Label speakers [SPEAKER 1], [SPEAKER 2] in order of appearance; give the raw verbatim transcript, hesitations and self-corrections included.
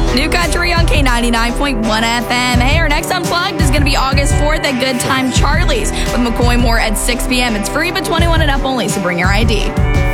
[SPEAKER 1] New Country on K ninety-nine point one F M. Hey, our next Unplugged is going to be August fourth at Good Time Charlie's with McCoy Moore at six p.m. It's free, but twenty-one and up only, so bring your I D.